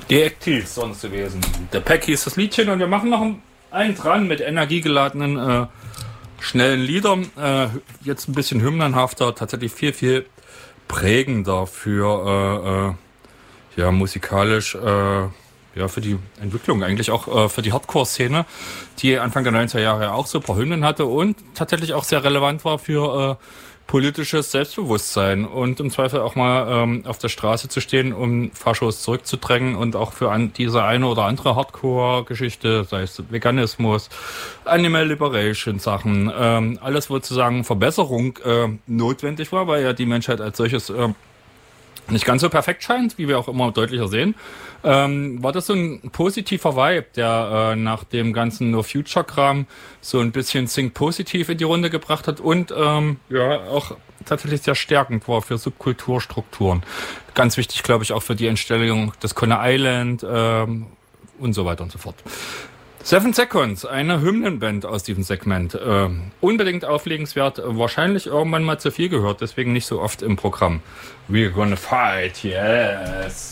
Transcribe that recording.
Die Actives sonst gewesen. Der Pack hieß das Liedchen und wir machen noch einen dran mit energiegeladenen, schnellen Liedern. Jetzt ein bisschen hymnenhafter, tatsächlich viel, viel prägender für musikalisch, für die Entwicklung, eigentlich auch für die Hardcore-Szene, die Anfang der 90er Jahre auch so ein paar Hymnen hatte und tatsächlich auch sehr relevant war für politisches Selbstbewusstsein und im Zweifel auch mal auf der Straße zu stehen, um Faschos zurückzudrängen und auch für diese eine oder andere Hardcore-Geschichte, sei es Veganismus, Animal Liberation Sachen, alles, wo sozusagen Verbesserung notwendig war, weil ja die Menschheit als solches nicht ganz so perfekt scheint, wie wir auch immer deutlicher sehen, war das so ein positiver Vibe, der nach dem ganzen No-Future-Kram so ein bisschen Think positiv in die Runde gebracht hat und auch tatsächlich sehr stärkend war für Subkulturstrukturen. Ganz wichtig, glaube ich, auch für die Entstellung des Coney Island und so weiter und so fort. 7 Seconds, eine Hymnenband aus diesem Segment. Unbedingt auflegenswert, wahrscheinlich irgendwann mal zu viel gehört, deswegen nicht so oft im Programm. We're gonna fight, yes.